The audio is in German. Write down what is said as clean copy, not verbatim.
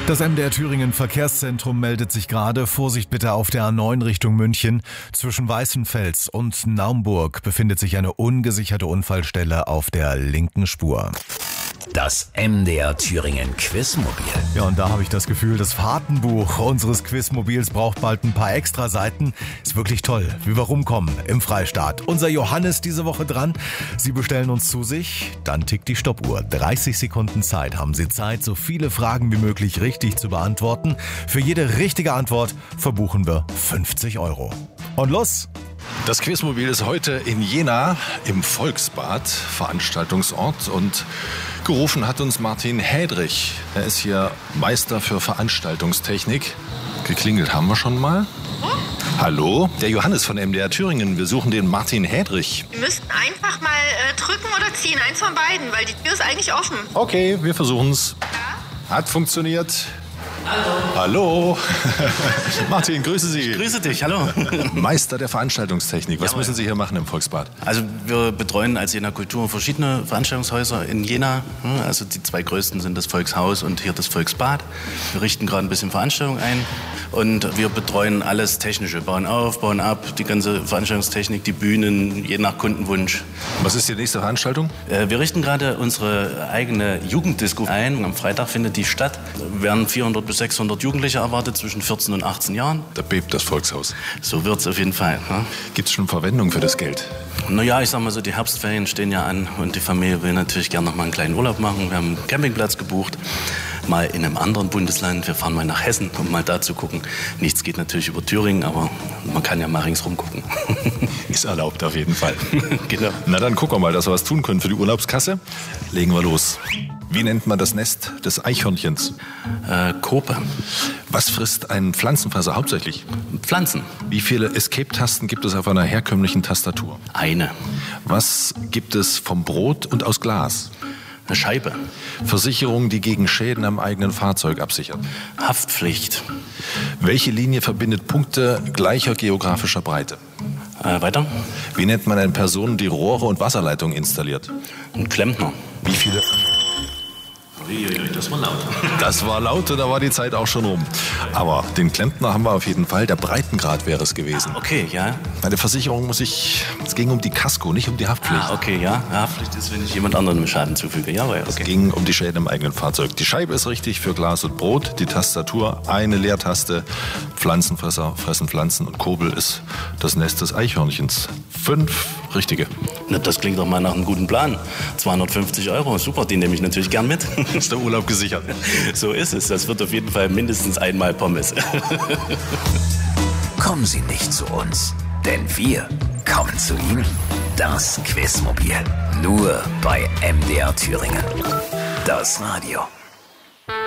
Das MDR Thüringen Verkehrszentrum meldet sich gerade. Vorsicht bitte auf der A9 Richtung München. Zwischen Weißenfels und Naumburg befindet sich eine ungesicherte Unfallstelle auf der linken Spur. Das MDR Thüringen Quizmobil. Ja, und da habe ich das Gefühl, das Fahrtenbuch unseres Quizmobils braucht bald ein paar extra Seiten. Ist wirklich toll, wie wir rumkommen im Freistaat. Unser Johannes diese Woche dran. Sie bestellen uns zu sich, dann tickt die Stoppuhr. 30 Sekunden Zeit haben Sie Zeit, so viele Fragen wie möglich richtig zu beantworten. Für jede richtige Antwort verbuchen wir 50 €. Und los! Das Quizmobil ist heute in Jena im Volksbad, Veranstaltungsort, und gerufen hat uns Martin Hädrich. Er ist hier Meister für Veranstaltungstechnik. Geklingelt haben wir schon mal. Hallo, der Johannes von MDR Thüringen. Wir suchen den Martin Hädrich. Wir müssten einfach mal drücken oder ziehen, eins von beiden, weil die Tür ist eigentlich offen. Okay, wir versuchen's. Ja? Hat funktioniert. Hallo. Martin, grüße Sie. Ich grüße dich, hallo. Meister der Veranstaltungstechnik. Was müssen Sie hier machen im Volksbad? Also wir betreuen als Jena Kultur verschiedene Veranstaltungshäuser in Jena. Also die zwei größten sind das Volkshaus und hier das Volksbad. Wir richten gerade ein bisschen Veranstaltungen ein und wir betreuen alles Technische. Bauen auf, bauen ab, die ganze Veranstaltungstechnik, die Bühnen, je nach Kundenwunsch. Was ist die nächste Veranstaltung? Wir richten gerade unsere eigene Jugenddisco ein. Am Freitag findet die statt. Wir werden 400 bis 600 Jugendliche erwartet zwischen 14 und 18 Jahren. Da bebt das Volkshaus. So wird's auf jeden Fall. Ne? Gibt es schon Verwendung für das Geld? Naja, ich sag mal so, die Herbstferien stehen ja an und die Familie will natürlich gerne noch mal einen kleinen Urlaub machen. Wir haben einen Campingplatz gebucht, mal in einem anderen Bundesland. Wir fahren mal nach Hessen, um mal da zu gucken. Nichts geht natürlich über Thüringen, aber man kann ja mal ringsrum gucken. Ist erlaubt auf jeden Fall. Genau. Na dann gucken wir mal, dass wir was tun können für die Urlaubskasse. Legen wir los. Wie nennt man das Nest des Eichhörnchens? Kope. Was frisst ein Pflanzenfresser hauptsächlich? Pflanzen. Wie viele Escape-Tasten gibt es auf einer herkömmlichen Tastatur? Eine. Was gibt es vom Brot und aus Glas? Eine Scheibe. Versicherung, die gegen Schäden am eigenen Fahrzeug absichert. Haftpflicht. Welche Linie verbindet Punkte gleicher geografischer Breite? Weiter. Wie nennt man eine Person, die Rohre und Wasserleitungen installiert? Ein Klempner. Wie viele... Das war laut. Das war laut und da war die Zeit auch schon rum. Aber den Klempner haben wir auf jeden Fall. Der Breitengrad wäre es gewesen. Okay, ja. Bei der Versicherung es ging um die Kasko, nicht um die Haftpflicht. Okay, ja. Haftpflicht ist, wenn ich jemand anderem Schaden zufüge. Ja, okay. Es ging um die Schäden im eigenen Fahrzeug. Die Scheibe ist richtig für Glas und Brot. Die Tastatur, eine Leertaste. Pflanzenfresser fressen Pflanzen und Kurbel ist das Nest des Eichhörnchens. 5 richtige. Na, das klingt doch mal nach einem guten Plan. 250 €, super, die nehme ich natürlich gern mit. Ist der Urlaub gesichert? So ist es. Das wird auf jeden Fall mindestens einmal Pommes. Kommen Sie nicht zu uns, denn wir kommen zu Ihnen. Das Quizmobil. Nur bei MDR Thüringen. Das Radio.